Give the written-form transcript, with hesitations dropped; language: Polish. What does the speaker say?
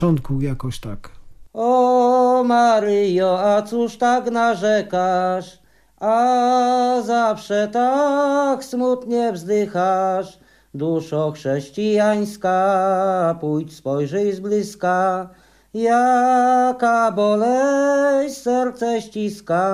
początku jakoś tak. O Maryjo, a cóż tak narzekasz, a zawsze tak smutnie wzdychasz? Duszo chrześcijańska, pójdź spojrzyj z bliska, jaka boleść serce ściska.